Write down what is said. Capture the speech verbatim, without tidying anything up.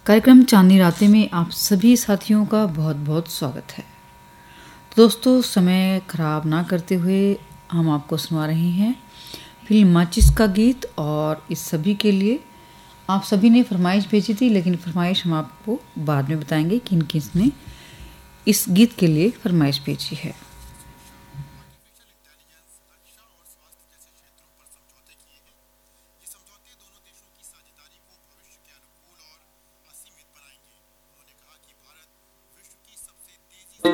कार्यक्रम चांदनी रातें में आप सभी साथियों का बहुत बहुत स्वागत है। तो दोस्तों, समय खराब ना करते हुए हम आपको सुना रहे हैं फिल्म माचिस का गीत। और इस सभी के लिए आप सभी ने फरमाइश भेजी थी, लेकिन फरमाइश हम आपको बाद में बताएंगे किन किसने इस गीत के लिए फरमाइश भेजी है।